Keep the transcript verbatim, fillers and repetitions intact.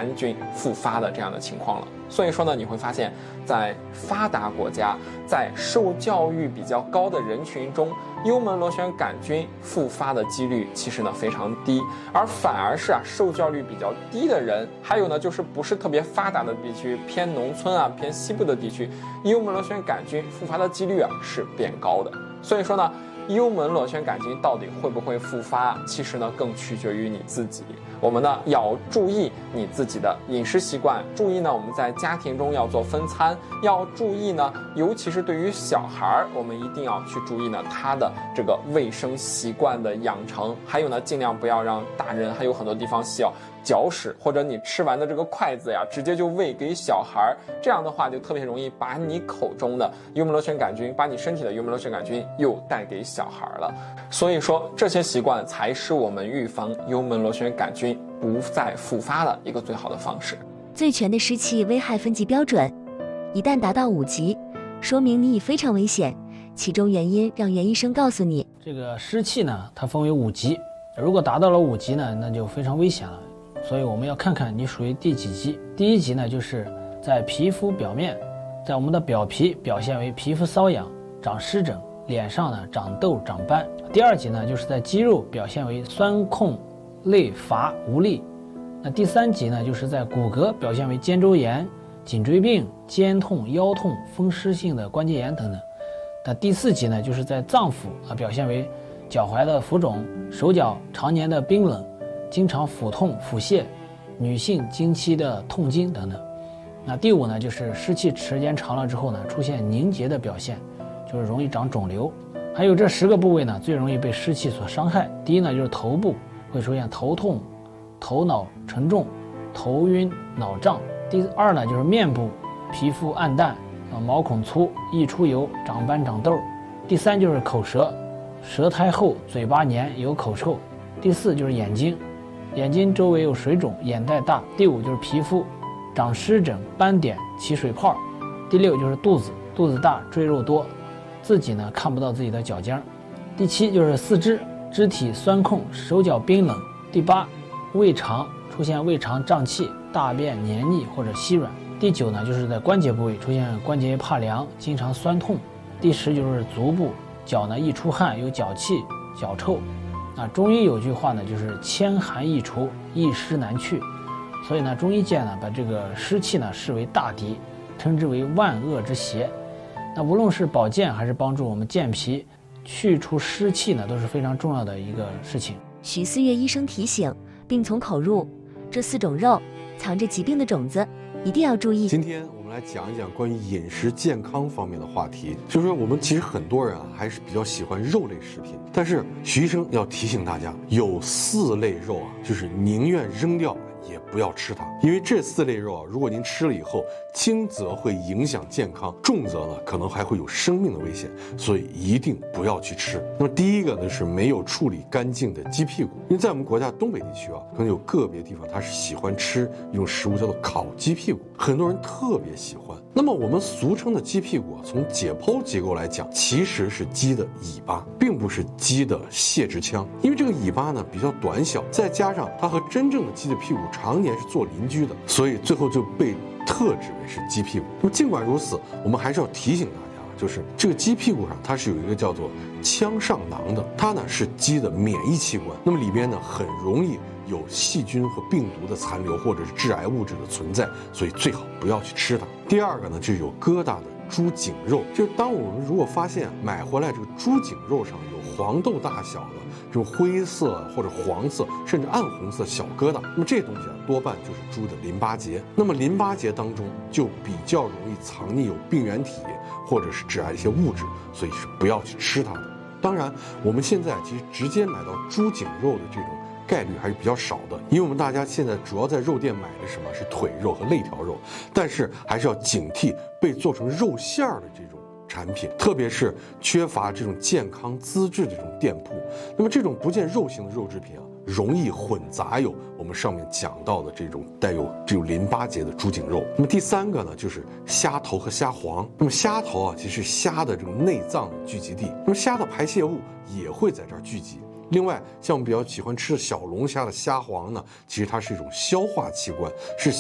杆菌复发的这样的情况了。所以说呢，你会发现在发达国家，在受教育比较高的人群中，幽门螺旋杆菌复发的几率其实呢非常低，而反而是啊受教育比较低的人，还有呢就是不是特别发达的地区，偏农村啊偏西部的地区，幽门螺旋杆菌复发的几率啊是变高的。所以说呢，幽门螺旋杆菌到底会不会复发，其实呢更取决于你自己。我们呢要注意你自己的饮食习惯，注意呢我们在家庭中要做分餐，要注意呢，尤其是对于小孩，我们一定要去注意呢他的这个卫生习惯的养成，还有呢尽量不要让大人还有很多地方需要搅屎，或者你吃完的这个筷子呀直接就喂给小孩，这样的话就特别容易把你口中的幽门螺旋杆菌，把你身体的幽门螺旋杆菌又带给小孩了。所以说这些习惯才是我们预防幽门螺旋杆菌不再复发的一个最好的方式。 最全的湿气危害分级标准，一旦达到五级，说明你已非常危险，其中原因让袁医生告诉你。 这个湿气呢，它分为五级，如果达到了五级呢，那就非常危险了。所以我们要看看你属于第几级。第一级呢，就是在皮肤表面，在我们的表皮表现为皮肤瘙痒、长湿疹，脸上呢长痘长斑。第二级呢，就是在肌肉表现为酸痛、累乏无力。那第三级呢，就是在骨骼表现为肩周炎、颈椎病、肩痛、腰痛、风湿性的关节炎等等。那第四级呢，就是在脏腑啊表现为脚踝的浮肿、手脚常年的冰冷、经常腹痛腹泻、女性经期的痛经等等。那第五呢，就是湿气时间长了之后呢，出现凝结的表现，就是容易长肿瘤。还有这十个部位呢，最容易被湿气所伤害。第一呢，就是头部会出现头痛、头脑沉重、头晕脑胀。第二呢，就是面部皮肤暗淡、毛孔粗、易出油、长斑长痘。第三就是口舌，舌苔厚、嘴巴黏、有口臭。第四就是眼睛，眼睛周围有水肿、眼袋大。第五就是皮肤长湿疹、斑点、起水泡。第六就是肚子，肚子大、赘肉多，自己呢看不到自己的脚尖。第七就是四肢，肢体酸痛、手脚冰冷。第八，胃肠，出现胃肠胀气、大便黏腻或者稀软。第九呢，就是在关节部位出现关节怕凉、经常酸痛。第十就是足部，脚呢易出汗、有脚气、脚臭。啊，中医有句话呢，就是千寒易除，一湿难去。所以呢，中医界呢把这个湿气呢视为大敌，称之为万恶之邪。那无论是保健还是帮助我们健脾、去除湿气呢，都是非常重要的一个事情。 徐思月医生提醒，病从口入，这四种肉藏着疾病的种子，一定要注意。 今天我们来讲一讲关于饮食健康方面的话题。就是说，我们其实很多人啊还是比较喜欢肉类食品，但是徐医生要提醒大家，有四类肉啊，就是宁愿扔掉也不要吃它，因为这四类肉啊，如果您吃了以后，轻则会影响健康，重则呢可能还会有生命的危险，所以一定不要去吃。那么第一个呢是没有处理干净的鸡屁股，因为在我们国家东北地区啊，可能有个别地方它是喜欢吃一种食物叫做烤鸡屁股，很多人特别喜欢。那么我们俗称的鸡屁股啊，从解剖结构来讲，其实是鸡的尾巴，并不是鸡的泄殖腔，因为这个尾巴呢比较短小，再加上它和真正的鸡的屁股常年是做邻居的，所以最后就被特指为是鸡屁股。那么尽管如此，我们还是要提醒大家，就是这个鸡屁股上它是有一个叫做腔上囊的，它呢是鸡的免疫器官，那么里边呢很容易有细菌和病毒的残留或者是致癌物质的存在，所以最好不要去吃它。第二个呢，就是有疙瘩的猪颈肉，就是当我们如果发现买回来这个猪颈肉上有黄豆大小的这种灰色或者黄色甚至暗红色小疙瘩，那么这东西啊多半就是猪的淋巴结。那么淋巴结当中就比较容易藏匿有病原体或者是致癌的一些物质，所以是不要去吃它的。当然我们现在其实直接买到猪颈肉的这种概率还是比较少的，因为我们大家现在主要在肉店买的什么是腿肉和肋条肉，但是还是要警惕被做成肉馅儿的这种产品，特别是缺乏这种健康资质的这种店铺。那么这种不见肉形的肉制品啊，容易混杂有我们上面讲到的这种带有这种淋巴结的猪颈肉。那么第三个呢，就是虾头和虾黄。那么虾头啊，其实是虾的这种内脏的聚集地，那么虾的排泄物也会在这儿聚集。另外，像我们比较喜欢吃的小龙虾的虾黄呢，其实它是一种消化器官，是